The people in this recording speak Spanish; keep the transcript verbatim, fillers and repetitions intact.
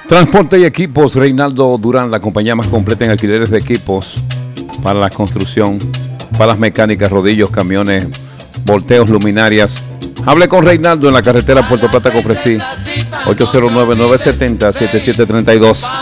Transporte y equipos, Reinaldo Durán, la compañía más completa en alquileres de equipos para la construcción, para las mecánicas, rodillos, camiones, volteos, luminarias. Hable con Reinaldo en la carretera Puerto Plata, Cofresí, ocho cero nueve, nueve siete cero, siete siete tres dos.